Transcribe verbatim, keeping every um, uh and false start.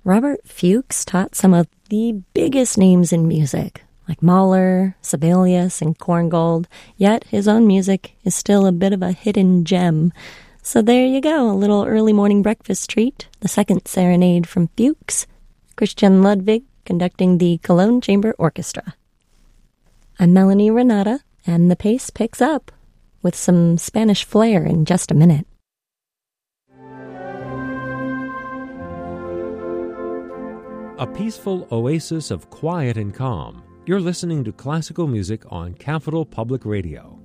Robert Fuchs taught some of the biggest names in music, like Mahler, Sibelius, and Korngold, yet his own music is still a bit of a hidden gem. So there you go, a little early morning breakfast treat, the second serenade from Fuchs, Christian Ludwig conducting the Cologne Chamber Orchestra. I'm Melanie Renata, and the pace picks up with some Spanish flair in just a minute. A peaceful oasis of quiet and calm. You're listening to classical music on Capital Public Radio.